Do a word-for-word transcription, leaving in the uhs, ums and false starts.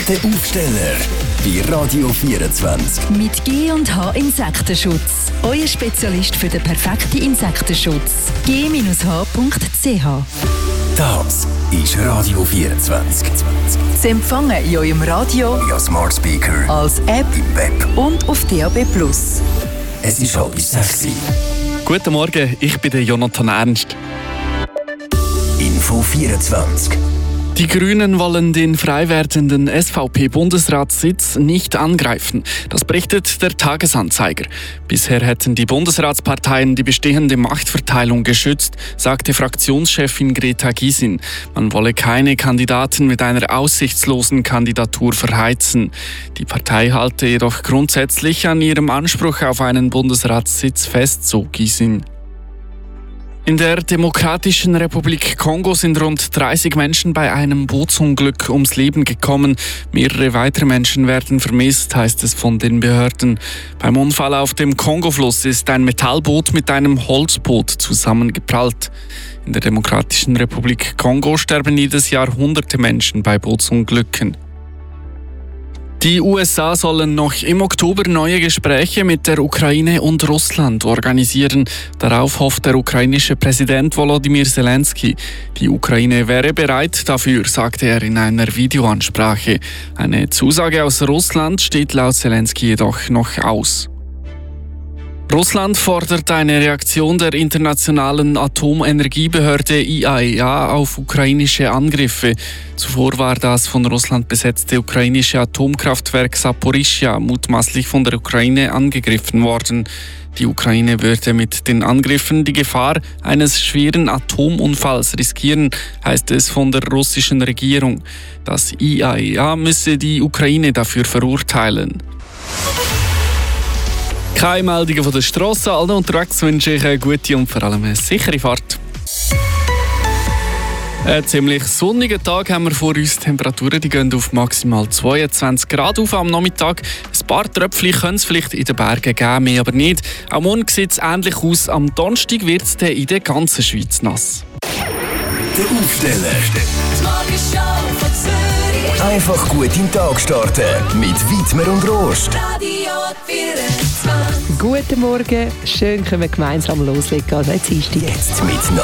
Der Aufsteller bei Radio vierundzwanzig. Mit G und H Insektenschutz. Euer Spezialist für den perfekten Insektenschutz. g H punkt c h. Das ist Radio vierundzwanzig. Sie empfangen in eurem Radio, Ja, Smart Speaker, als App im Web. und auf D A B plus. Es ist halb sexy. Guten Morgen, ich bin der Jonathan Ernst. Info vierundzwanzig. Die Grünen wollen den frei werdenden S V P-Bundesratssitz nicht angreifen. Das berichtet der Tagesanzeiger. Bisher hätten die Bundesratsparteien die bestehende Machtverteilung geschützt, sagte Fraktionschefin Greta Gysin. Man wolle keine Kandidaten mit einer aussichtslosen Kandidatur verheizen. Die Partei halte jedoch grundsätzlich an ihrem Anspruch auf einen Bundesratssitz fest, so Gysin. In der Demokratischen Republik Kongo sind rund dreißig Menschen bei einem Bootsunglück ums Leben gekommen. Mehrere weitere Menschen werden vermisst, heißt es von den Behörden. Beim Unfall auf dem Kongofluss ist ein Metallboot mit einem Holzboot zusammengeprallt. In der Demokratischen Republik Kongo sterben jedes Jahr hunderte Menschen bei Bootsunglücken. Die U S A sollen noch im Oktober neue Gespräche mit der Ukraine und Russland organisieren. Darauf hofft der ukrainische Präsident Volodymyr Zelensky. Die Ukraine wäre bereit dafür, sagte er in einer Videoansprache. Eine Zusage aus Russland steht laut Zelensky jedoch noch aus. Russland fordert eine Reaktion der Internationalen Atomenergiebehörde I A E A auf ukrainische Angriffe. Zuvor war das von Russland besetzte ukrainische Atomkraftwerk Saporischschja mutmaßlich von der Ukraine angegriffen worden. Die Ukraine würde mit den Angriffen die Gefahr eines schweren Atomunfalls riskieren, heißt es von der russischen Regierung. Das I A E A müsse die Ukraine dafür verurteilen. Keine Meldungen von der Strasse. Allen unterwegs wünsche ich eine gute und vor allem eine sichere Fahrt. Einen ziemlich sonnigen Tag haben wir vor uns. Die Temperaturen die gehen auf maximal zweiundzwanzig Grad auf am Nachmittag. Ein paar Tröpfchen können es vielleicht in den Bergen geben, mehr aber nicht. Auch morgen sieht es ähnlich aus. Am Donnerstag wird es in der ganzen Schweiz nass. Der Aufsteller. Die Morgenshow von Zürich. Einfach gut in den Tag starten mit Wittmer und Rost. Radio vierundzwanzig. Guten Morgen, schön können wir gemeinsam loslegen. Also jetzt ist die Jetzt mit